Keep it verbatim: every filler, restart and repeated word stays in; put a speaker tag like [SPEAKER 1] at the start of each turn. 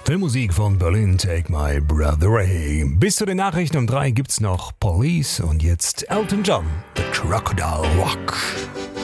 [SPEAKER 1] Die Musik von Berlin, Take My Breath Away. Bis zu den Nachrichten um drei gibt's noch Police und jetzt Elton John, The Crocodile Rock.